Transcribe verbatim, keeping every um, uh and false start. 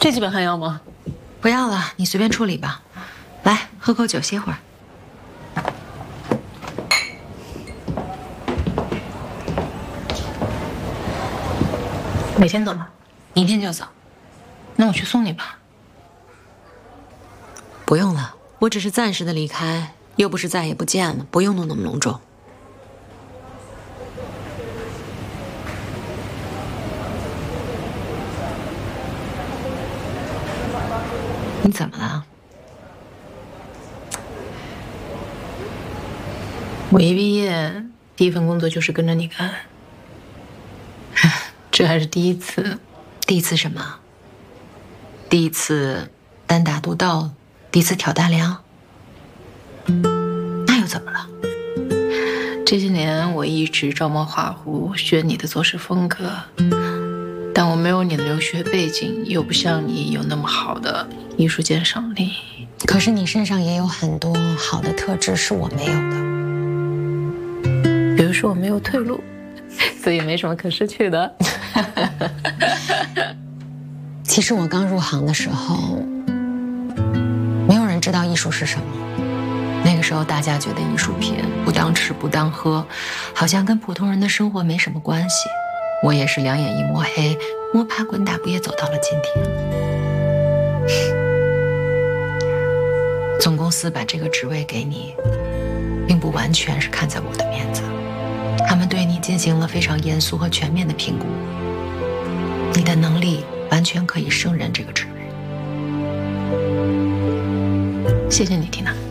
这几本还要吗？ 不要了，你随便处理吧。来，喝口酒，歇会儿。 哪天走呢？ 明天就走。 那我去送你吧。 不用了，我只是暂时的离开，又不是再也不见了，不用弄那么隆重。你怎么了？ 我一毕业，第一份工作就是跟着你干，这还是第一次。 第一次什么？第一次单打独斗，第一次挑大梁。那又怎么了？ 这些年我一直照猫画虎，学你的做事风格，但我没有你的留学背景，又不像你有那么好的艺术鉴赏力。 可是你身上也有很多好的特质是我没有的， 比如说我没有退路，所以没什么可失去的。 其实我刚入行的时候，没有人知道艺术是什么。那个时候大家觉得艺术品不当吃不当喝，好像跟普通人的生活没什么关系。我也是两眼一摸黑，摸爬滚打，不也走到了今天？总公司把这个职位给你，并不完全是看在我的面子，他们对你进行了非常严肃和全面的评估，你的能力完全可以胜任这个职位。 谢谢你，缇娜。